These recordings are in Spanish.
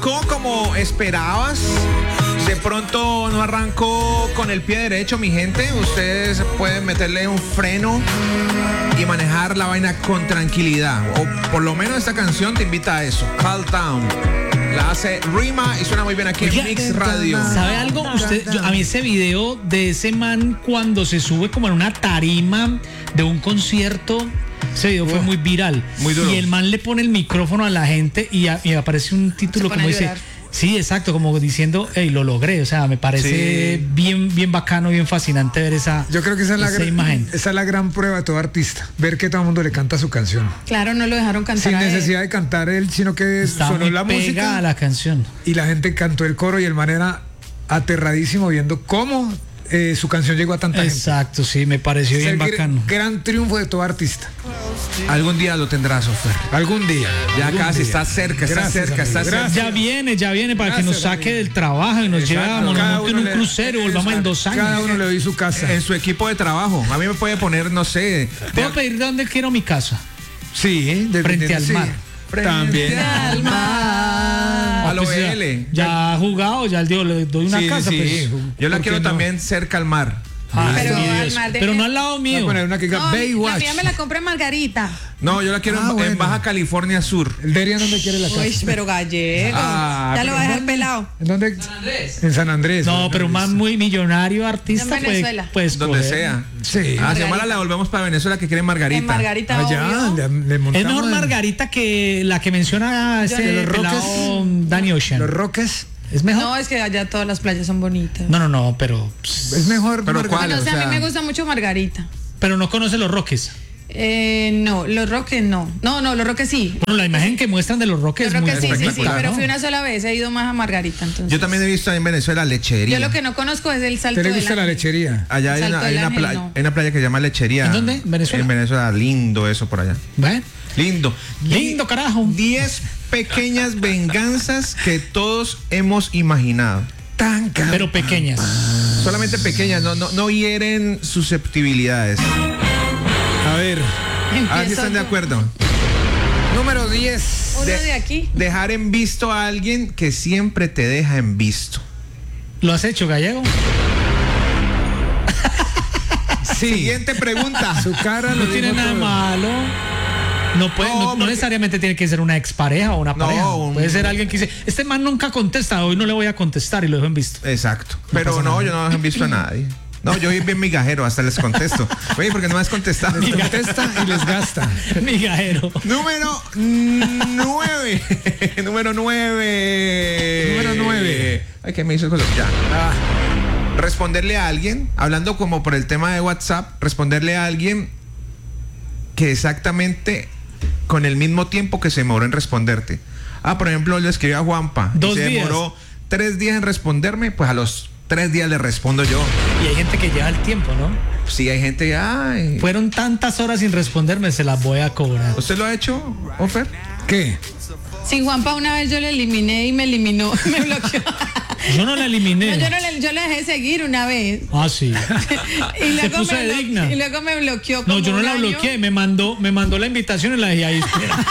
arrancó como esperabas. De pronto no arrancó con el pie derecho, mi gente. Ustedes pueden meterle un freno y manejar la vaina con tranquilidad. O por lo menos esta canción te invita a eso. Calm Down. La hace Rima y suena muy bien aquí en Mix Radio. ¿Sabe algo? A mí ese video de ese man cuando se sube como en una tarima de un concierto, ese video fue muy viral. Muy duro. Y el man le pone el micrófono a la gente y aparece un título como dice... Sí, exacto, como diciendo, hey, lo logré. O sea, me parece bien bacano, bien fascinante ver esa, yo creo que esa imagen. Esa es la gran prueba de todo artista, ver que todo el mundo le canta su canción. Claro, no lo dejaron cantar. Sin necesidad de cantar él, sino que Está sonó muy la música a la canción. y la gente cantó el coro y el man era aterradísimo viendo cómo su canción llegó a tanta gente. Exacto, sí, me pareció bien bacano. Gran triunfo de todo artista. Algún día lo tendrás, Ofer. Algún día. Ya algún casi día. está cerca, Gracias, amigo, está cerca. gracias. Ya viene para que nos saque amigo. del trabajo y nos lleve a Cada montar en uno un le- crucero, volvamos en 2 años. Cada uno le doy su casa. En su equipo de trabajo. A mí me puede poner, no sé. ¿Puedo pedir de dónde quiero mi casa? Sí, Frente al sí. mar. También. A lo Pues BL. ya ha jugado, ya le doy una Sí, casa. sí. Pues. Yo la ¿por qué quiero no? también cerca al mar. Pero mi al Dios. mar de- Pero no al lado Voy a mío. poner una que diga No, la Baywatch. mía me la compré en Margarita. No, yo la quiero en bueno. Baja California Sur. El Derian, ¿dónde quiere la casa? Uy, pero gallego. Ah, Ya lo pero va a dejar pelado. ¿En dónde? En San Andrés. No, pero un man muy millonario, artista, En Venezuela. pues Donde sea. Sí. Ah, si ahora la volvemos para Venezuela que quiere Margarita. En Margarita, Allá, obvio. le montamos Es mejor en Margarita que la que menciona ese los pelado Roques. Danny Ocean. Los Roques. ¿Es mejor? No, es que allá todas las playas son bonitas. No, pero Es mejor. Pero Margarita. ¿cuál? Bueno, o sea, o a sea- mí me gusta mucho Margarita. no conoce los Roques. No, los Roques no. No, los Roques sí. Bueno, la imagen que muestran de los Roques Los es muy Roques sí, sí, sí. espectacular, Pero ¿no? fui una sola vez, he ido más a Margarita. Entonces. Yo también he visto en Venezuela lechería. Yo lo que no conozco es el Salto ¿Te le del gusta la Ángel. lechería? Allá hay Salto una, del Ángel, no. hay una playa que se llama Lechería. ¿En dónde? ¿En Venezuela? En Venezuela, lindo eso por allá. ¿Ven? Lindo. Lindo, carajo. 10 pequeñas venganzas que todos hemos imaginado. Pero pequeñas. Solamente pequeñas, no hieren susceptibilidades. A ver. A ver si Empiezo están de yo. acuerdo. Número 10. Uno de aquí. Dejar en visto a alguien que siempre te deja en visto. ¿Lo has hecho, Gallego? Siguiente pregunta. Su cara No lo tiene dijo nada todo. malo. No porque- necesariamente tiene que ser una expareja o una No, pareja. Puede ser alguien que dice, este man nunca contesta, hoy no le voy a contestar y lo dejo en visto. Exacto. Pero no, yo no he visto a nadie. No, yo soy bien migajero, hasta les contesto. Oye, porque no me has contestado. Les contesta y les gasta. Migajero. Número 9. Número 9. Número 9. Ay, que me hizo cosas. Ya. Responderle a alguien, hablando como por el tema de WhatsApp, responderle a alguien que exactamente con el mismo tiempo que se demoró en responderte. Por ejemplo, le escribí a Juanpa. y 2 se días. demoró 3 días en responderme, pues a los 3 días le respondo yo. Y hay gente que lleva el tiempo, ¿no? Sí, hay gente, ay. Fueron tantas horas sin responderme, se las voy a cobrar. ¿Usted lo ha hecho, Ofer? ¿Qué? Sí, Juanpa una vez yo le eliminé y me eliminó, me bloqueó. Yo no la eliminé. No, yo le dejé seguir una vez. Ah, sí. Y Se puso de digna. y luego me bloqueó. No, como yo no un la año. bloqueé, me mandó la invitación y la dejé ahí. Espera.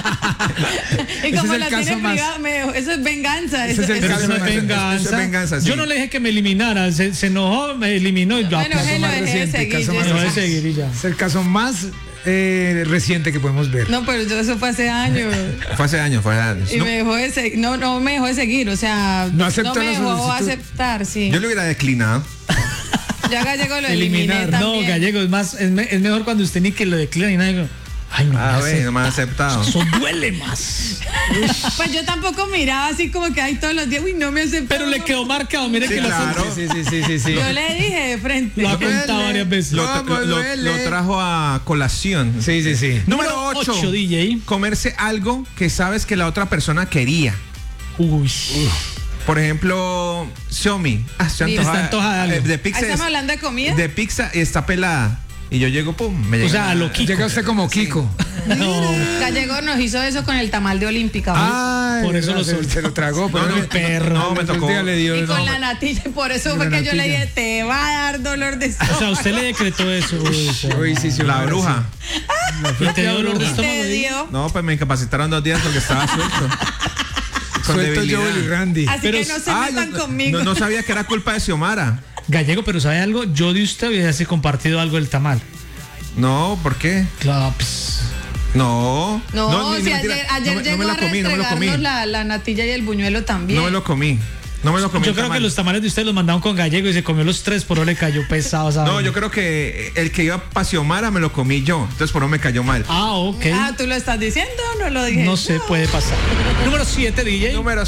Y Ese como es el la caso tiene más- privada, me dejó. Eso es venganza. Ese es el Pero caso eso no es más- venganza. eso es venganza, sí. Yo no le dije que me eliminara, se enojó, me eliminó y yo Bueno, aplazo él lo más dejé de reciente. seguir. caso yo más Me dejó de sé. seguir y ya. Es el caso más reciente que podemos ver. No, pero eso fue hace años. Fue hace años. Y No, me dejó de seguir. No me dejó de seguir. O sea, No aceptó me la dejó solicitud. aceptar, sí. yo lo hubiera declinado. Ya Gallego lo eliminé Eliminar. también. No, Gallego, es mejor cuando usted ni que lo declina ni nada. Ay, no, No me ha aceptado. eso duele más. Pues yo tampoco miraba así como que hay todos los días. Uy, no me aceptó. Pero le quedó marcado, mire Sí, que claro. Sí. Yo le dije de frente. lo ha contado varias veces. Lo trajo a colación. Sí. Número 8. 8, DJ. Comerse algo que sabes que la otra persona quería. Uy. Por ejemplo, Xiaomi. Estoy Sí, está antojada de algo. de Ahí pizza. estamos hablando de comida. De pizza y está pelada. Y yo llego, pum, me O llega. sea, a lo Kiko. Llega usted como Kiko. No, Gallego nos hizo eso con el tamal de Olímpica. ¿no? Ay, Por eso lo se soltó. se lo tragó. Pero No, perro. No, me tocó. Le dio, Y con no. la natilla. Por eso Con fue la que yo le natilla. dije, te va a dar dolor de o estómago. sea, usted le decretó eso. Uy, sí, La una bruja. ¿Y te dio dolor de Y estómago? te DJ? dio. No, pues me incapacitaron 2 días porque estaba suelto. Con Suelto debilidad. Joel y Randy. Así Pero- que no se Ay, metan conmigo. no sabía que era culpa de Xiomara. Gallego, pero ¿sabe algo? Yo de usted hubiese compartido algo del tamal. No, ¿por qué? Claro, pues, No, ni si mentira. ayer No me llegó la a comí, no me lo comí. entregarnos la natilla y el buñuelo también. No me lo comí. No me lo comí. yo el creo tamal. que los tamales de usted los mandaron con Gallego y se comió los 3, por eso le cayó pesado, ¿sabes? No, yo creo que el que iba para Xiomara me lo comí yo. Entonces por eso me cayó mal. Ah, ok. Ah, ¿tú lo estás diciendo o no lo dije? No sé, puede pasar. Número 7, DJ. Número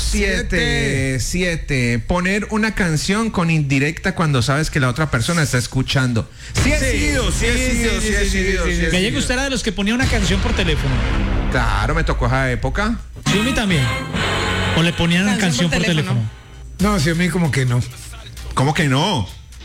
7. Poner una canción con indirecta cuando sabes que la otra persona está escuchando. Sí he sido. Gallego, usted era de los que ponía una canción por teléfono. Claro, me tocó esa época. Sí, a mí también. O le ponían una canción por teléfono. No, sí, a mí como que no. ¿Cómo que no?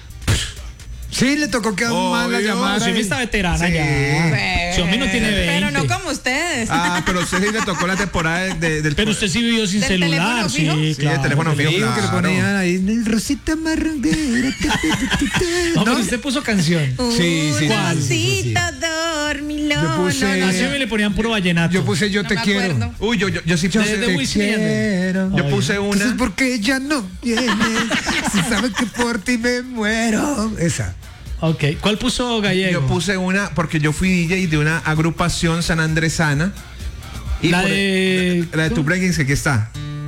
Sí, le tocó quedar mal la Obvio. llamada. Si a mí está veterana ya. Si a mí no tiene 20. Pero no como ustedes. Ah, pero a usted sí le tocó la temporada del. Pero usted sí vivió sin ¿Del celular, teléfono fijo? sí, Sí, el teléfono fijo. Digo que le Claro. ponían ahí Rosita Marronguera. No, pero usted puso canción. Sí, sí, ¿Cuál? Rosita dormilona. Yo puse- Así me le ponían puro vallenato. Yo puse Yo No te me quiero. acuerdo. Uy, yo sí Yo puse. de te Wisin y Yandel. quiero. Yo puse Entonces, una. porque ya no viene. Si sabes que por ti me muero. Esa. Ok, ¿cuál puso Gallego? Yo puse una porque yo fui DJ de una agrupación sanandresana. La por- de- la de Tu Breakings, que aquí está.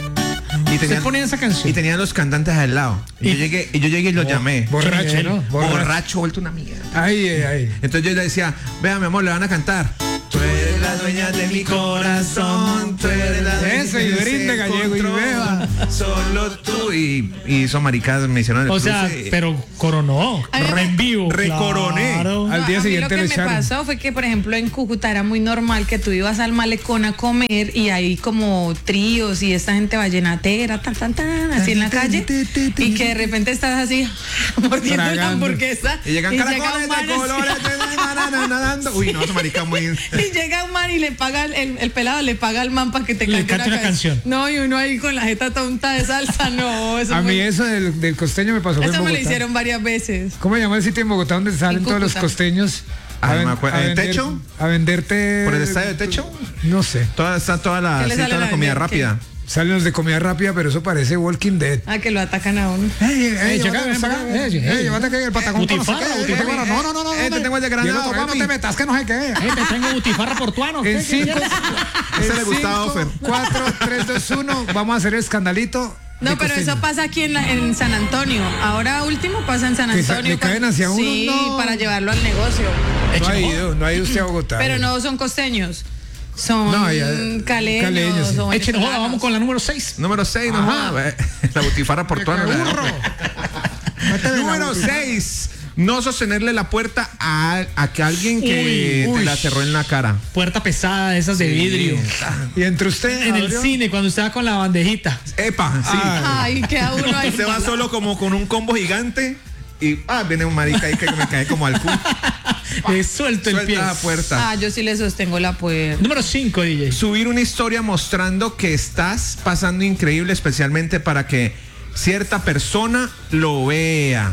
Y ¿Usted ponía esa canción? Y tenían los cantantes al lado. Y yo llegué y los llamé. Borracho, ¿no? Borracho, vuelto una mierda. Ay. Entonces yo le decía, vea, mi amor, le van a cantar. Tú eres la dueña de mi corazón, tú eres la dueña Eso, y de brinde, ese Gallego, y control. beba. Solo tú. Y esos maricas me hicieron el O sea, cruce. pero coronó, A mí me- re en vivo. Recoroné. Claro. Al día a mí siguiente lo que le me echaron. pasó fue que, por ejemplo, en Cúcuta era muy normal que tú ibas al malecón a comer y hay como tríos y esta gente vallenatera, así en la calle, y que de repente estás así mordiendo la Tragando. hamburguesa Y llegan llega caracoles un man de colores nadando. Uy, no, ese marica muy. y llega un man y le paga el pelado le paga al man para que te Le cante cante una canción. No, y uno ahí con la jeta tonta de salsa, no, eso A mí fue- eso del costeño me pasó. fue en eso me lo Bogotá. hicieron varias veces. ¿Cómo se llama el sitio en Bogotá donde salen En todos los Cúcuta. costeños? Ah, no me acuerdo. ¿En vender- techo? A venderte. ¿Por el estadio de techo? No sé. Está toda la, ¿Qué le sí, sale toda la a comida vender? ¿Qué? rápida. Salen los de comida rápida, pero eso parece Walking Dead. Ah, que lo atacan a uno. Llévate que el patacón Butifarra, butifarra. No. Te tengo el de Granada, No papi. te metas, que no sé qué. Te tengo butifarra portuano. En ¿Qué 5, Ese le gustaba a Ofer. 4, 3, 2, 1, vamos a hacer el escandalito. No, de pero costeño. eso pasa aquí en San Antonio. Ahora último pasa en San Que Antonio. le caen hacia uno, Sí, no. para llevarlo al negocio. No ha ido usted a Bogotá. Pero no son costeños. Son No, ya- caleños. caleños, sí. o Echen joda, venezolanos. vamos con la número 6. Número 6, no Ajá. joda, la butifarra portuana. burro. Número 6. No sostenerle la puerta a que alguien que Uy. te la cerró en la cara. Puerta pesada, de esas de vidrio. Y entre usted En el abrió? cine, cuando usted va con la bandejita. Epa, sí. Ay, queda uno ahí. Usted va solo como con un combo gigante y viene un marica ahí que me cae como al culo. Le suelto el pie. Suelta la puerta. Ah, yo sí le sostengo la puerta. Número 5, DJ. Subir una historia mostrando que estás pasando increíble, especialmente para que cierta persona lo vea.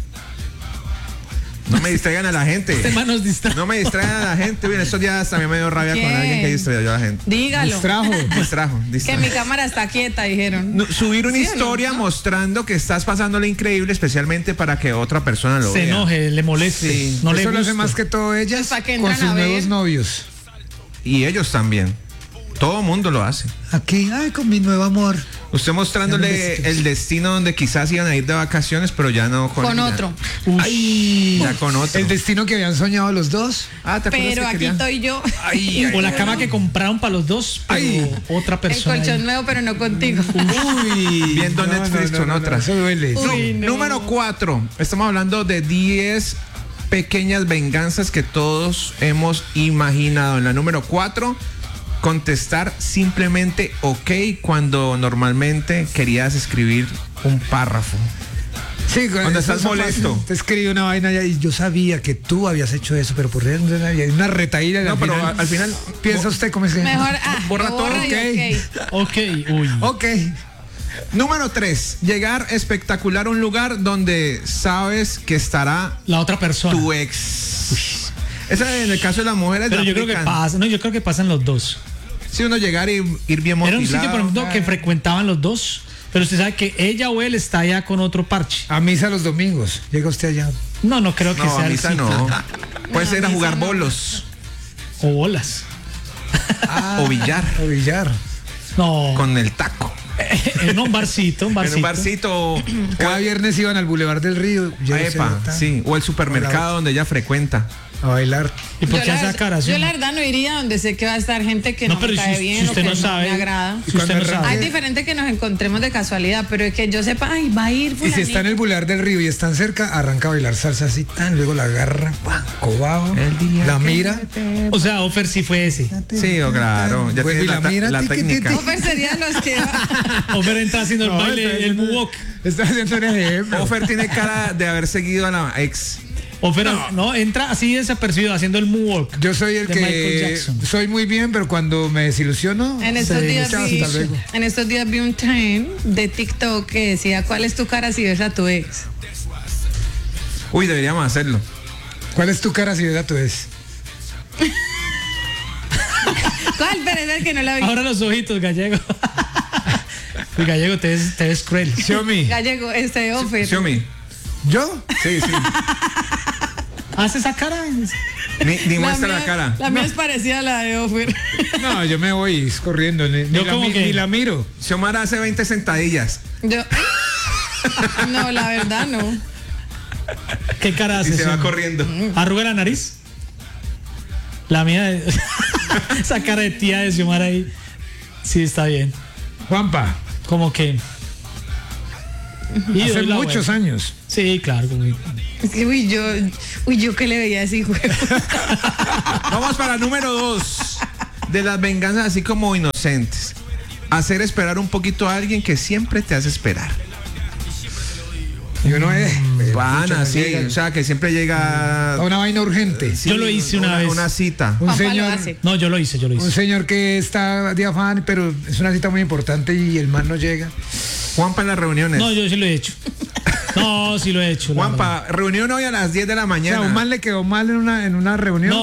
No me distraigan a la gente. Este man nos distrae. No me distraigan a la gente. Bien, estos días también me dio rabia con ¿Qué? alguien que distrayó a la gente. Dígalo. Distrajo. Que mi cámara está quieta, dijeron. No, subir una ¿Sí o no? historia mostrando que estás pasándole increíble, especialmente para que otra persona lo Se vea. enoje, le moleste. Sí. No le Eso lo hace guste. más que todo ellas Pues, ¿para qué con entran sus a ver? nuevos novios. Y ellos también. Todo mundo lo hace. Aquí, con mi nuevo amor. Usted mostrándole el destino donde quizás iban a ir de vacaciones, pero ya no Con ella. otro. Ya con otro. El destino que habían soñado los dos. Ah, ¿te acuerdas Pero que aquí querían? estoy yo. O la cama que compraron para los dos, pero Ay. otra El persona. colchón ahí. nuevo, pero no contigo. Uy. Viendo Netflix con otras. Eso duele. Uy, no. Número 4. Estamos hablando de 10 pequeñas venganzas que todos hemos imaginado. En la número 4, contestar simplemente ok cuando normalmente querías escribir un párrafo. Sí, Cuando estás eso pasa. molesto. Te escribí una vaina y yo sabía que tú habías hecho eso, pero por una retaíla. y No, pero al final piensa usted cómo es que. Mejor, Borra lo todo, borra y ok. ok. Ok, uy. Ok. Número 3, llegar espectacular a un lugar donde sabes que estará La otra persona. tu ex. Esa en el caso de las mujeres Pero la yo creo que aplican. pasa, no, yo creo que pasan los dos. Si uno llegar y ir bien motivado. Era un sitio, por ejemplo, que frecuentaban los dos, pero usted sabe que ella o él está allá con otro parche. A misa los domingos. Llega usted allá. No creo que No, sea a el misa sitio. no. Puede No, ser a a misa jugar no. bolos O bolas. o billar O billar. No. con el taco. En un barcito, En un barcito. Cada viernes iban al Boulevard del Río. A llega Epa, usted, sí. O el supermercado donde ella frecuenta. A bailar. ¿Y por Yo qué la esa verdad- cara? Yo la verdad no iría donde sé que va a estar gente que no, pero me cae si bien usted o que no sabe, me agrada. si usted no sabe. Hay diferente que nos encontremos de casualidad, pero es que yo sepa, ay, va a ir Y fulanito. si está en el Boulevard del Río y están cerca, arranca a bailar salsa así, tan, luego la agarra, ¡guau! Cobajo, El día la que mira. O sea, Ofer sí fue ese. Sí, o claro. Ya Vuelve tiene y la mira, la tiqui, técnica. tiqui. Offer serían los que Ofer entra haciendo el No, baile, está el haciendo- moonwalk. Está haciendo un ejemplo. Ofer tiene cara de haber seguido a la ex. Ofer, no, entra así desapercibido haciendo el moonwalk. Yo soy el de Michael que Jackson. soy muy bien, pero cuando me desilusiono, en estos días chao, vi, hasta luego. en estos días vi un trend de TikTok que decía, ¿cuál es tu cara si ves a tu ex? Uy, deberíamos hacerlo. ¿Cuál es tu cara si ves a tu ex? ¿Cuál? Pero es el que no la vi. Ahora los ojitos, gallego. El gallego te ves cruel. Xiaomi. Gallego, Offer. Xiaomi. ¿Yo? Sí, sí. Haz esa cara. Ni muestra mía- la cara. La mía es parecida a la de Offer. No, yo me voy corriendo, ni Yo la, como mi- que- ni la miro. Xiomara hace 20 sentadillas. Yo. No, la verdad no. ¿Qué cara Y haces? se va corriendo. Arruga la nariz. La mía, esa cara de tía de Xiomara ahí. Sí, está bien. Juanpa, Como que. Y hace doy la muchos vuelta. años. Sí, claro. Es que, yo que le veía así, güey. Vamos para el número 2 de las venganzas así como inocentes. Hacer esperar un poquito a alguien que siempre te hace esperar. Yo no es. Pana, sí. O sea, que siempre llega. A una vaina urgente. Sí, Yo lo hice una vez. Una cita. Un Juanpa lo señor, hace. No, yo lo hice. un señor que está de afán, pero es una cita muy importante y el man no llega. Juanpa en las reuniones. No, yo sí lo he hecho. No, sí lo he hecho. la verdad. Juanpa, reunión hoy a las 10 de la O mañana. sea, un man le quedó mal en una reunión. No,